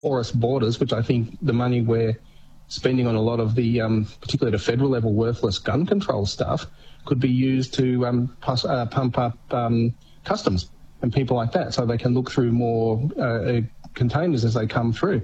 porous borders, which I think the money we're spending on a lot of the, particularly the federal level worthless gun control stuff, could be used to pump up customs and people like that, so they can look through more containers as they come through.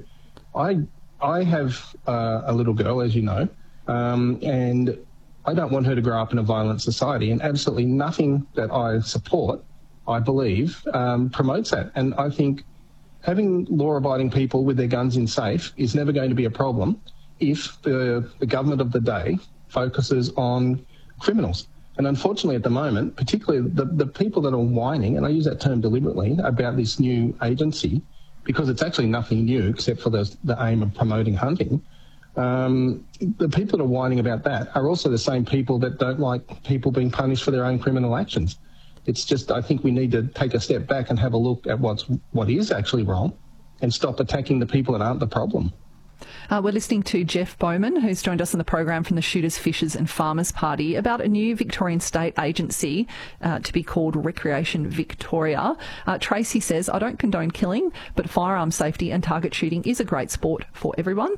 I have a little girl, as you know, and I don't want her to grow up in a violent society, and absolutely nothing that I support, I believe, promotes that. And I think having law-abiding people with their guns in safe is never going to be a problem if the government of the day focuses on criminals. And unfortunately at the moment, particularly the people that are whining, and I use that term deliberately, about this new agency, because it's actually nothing new except for the aim of promoting hunting, the people that are whining about that are also the same people that don't like people being punished for their own criminal actions. It's just, I think we need to take a step back and have a look at what is actually wrong and stop attacking the people that aren't the problem. We're listening to Jeff Bowman, who's joined us on the program from the Shooters, Fishers and Farmers Party, about a new Victorian state agency to be called Recreation Victoria. Tracy says, I don't condone killing, but firearm safety and target shooting is a great sport for everyone.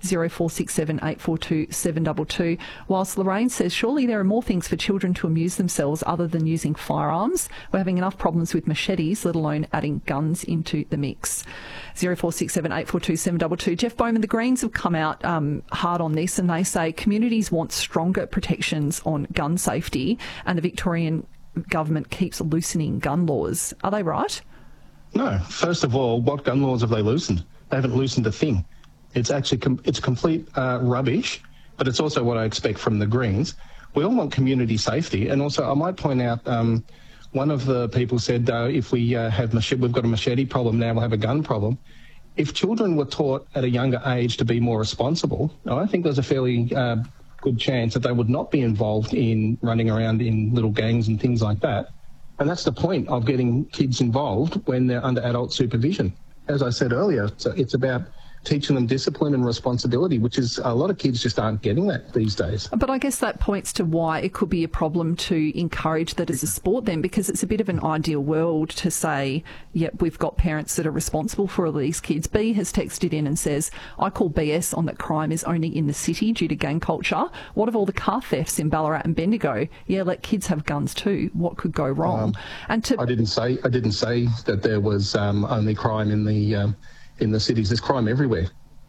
0467 842 722. Whilst Lorraine says, surely there are more things for children to amuse themselves other than using firearms. We're having enough problems with machetes, let alone adding guns into the mix. 0467 842 722. Jeff Bowman, the Greens have come out hard on this, and they say communities want stronger protections on gun safety, and the Victorian government keeps loosening gun laws. Are they right? No. First of all, what gun laws have they loosened? They haven't loosened a thing. It's actually it's complete rubbish, but it's also what I expect from the Greens. We all want community safety, and also I might point out one of the people said if we we've got a machete problem now, we'll have a gun problem. If children were taught at a younger age to be more responsible, I think there's a fairly good chance that they would not be involved in running around in little gangs and things like that. And that's the point of getting kids involved when they're under adult supervision. As I said earlier, it's about teaching them discipline and responsibility, which is a lot of kids just aren't getting that these days. But I guess that points to why it could be a problem to encourage that as a sport then, because it's a bit of an ideal world to say, yep, we've got parents that are responsible for all these kids. B has texted in and says, I call BS on that crime is only in the city due to gang culture. What of all the car thefts in Ballarat and Bendigo? Yeah, let kids have guns too. What could go wrong? I didn't say that there was only crime in the cities. There's crime everywhere.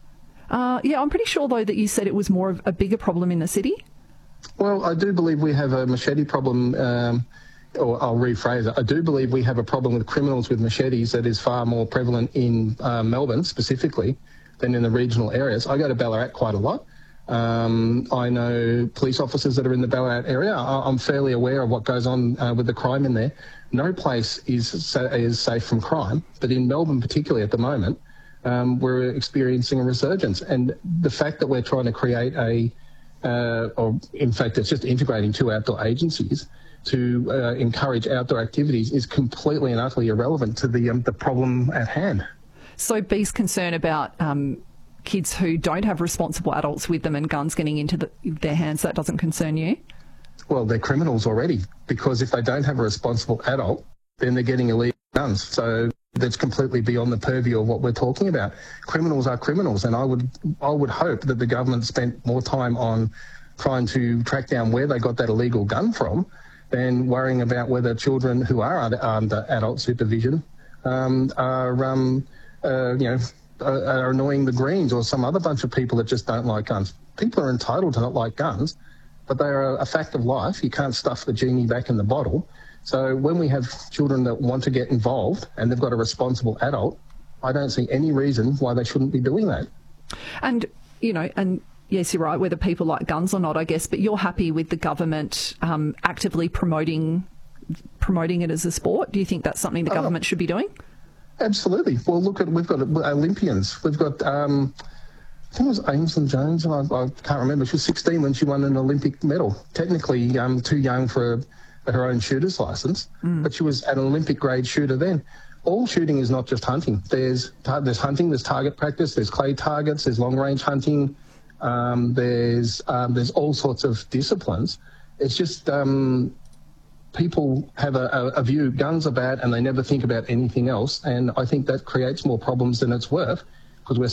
Yeah, I'm pretty sure, though, that you said it was more of a bigger problem in the city. Well, I do believe we have a machete problem, or I'll rephrase it. I do believe we have a problem with criminals with machetes that is far more prevalent in Melbourne specifically than in the regional areas. I go to Ballarat quite a lot. I know police officers that are in the Ballarat area. I'm fairly aware of what goes on with the crime in there. No place is safe from crime, but in Melbourne particularly at the moment, we're experiencing a resurgence. And the fact that we're trying to create or in fact it's just integrating two outdoor agencies to encourage outdoor activities is completely and utterly irrelevant to the problem at hand. So B's concern about kids who don't have responsible adults with them and guns getting into their hands, that doesn't concern you? Well, they're criminals already, because if they don't have a responsible adult, then they're getting illegal guns. So that's completely beyond the purview of what we're talking about. Criminals are criminals, and I would hope that the government spent more time on trying to track down where they got that illegal gun from than worrying about whether children who are under adult supervision are annoying the Greens or some other bunch of people that just don't like guns. People are entitled to not like guns, but they are a fact of life. You can't stuff the genie back in the bottle. So when we have children that want to get involved and they've got a responsible adult, I don't see any reason why they shouldn't be doing that. And, and yes, you're right, whether people like guns or not, I guess, but you're happy with the government actively promoting it as a sport? Do you think that's something the government should be doing? Absolutely. Well, we've got Olympians. We've got, I think it was Ainsley Jones, I can't remember. She was 16 when she won an Olympic medal. Technically too young for her own shooter's license, but she was an Olympic grade shooter then. All shooting is not just hunting. There's hunting, there's target practice, there's clay targets, there's long range hunting, there's all sorts of disciplines. It's just people have a view, guns are bad, and they never think about anything else. And I think that creates more problems than it's worth, because we're